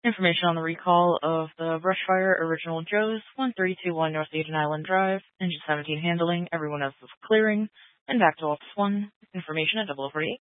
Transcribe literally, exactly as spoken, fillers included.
Information on the recall of the Brushfire Original Joe's, one three two one North Eden Island Drive, Engine seventeen handling, everyone else is clearing, and back to Office one. Information at double oh forty-eight.